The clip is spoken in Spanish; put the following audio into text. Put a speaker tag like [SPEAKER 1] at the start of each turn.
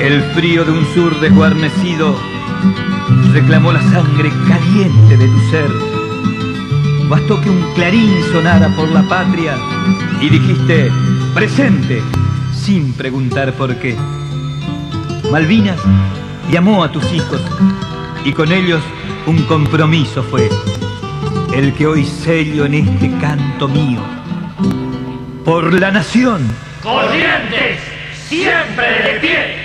[SPEAKER 1] El frío de un sur desguarnecido reclamó la sangre caliente de tu ser. Bastó que un clarín sonara por la patria y dijiste presente, sin preguntar por qué. Malvinas llamó a tus hijos y con ellos un compromiso fue el que hoy sello en este canto mío. Por la nación.
[SPEAKER 2] Corrientes, siempre de pie.